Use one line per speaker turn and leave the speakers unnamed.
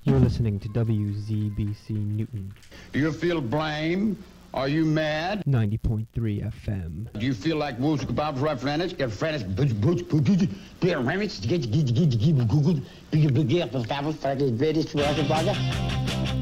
You're listening to WZBC Newton.
Do you feel blame? Are you mad?
90.3 FM.
Do you feel like Wolf's kebabs right French? Get French, British,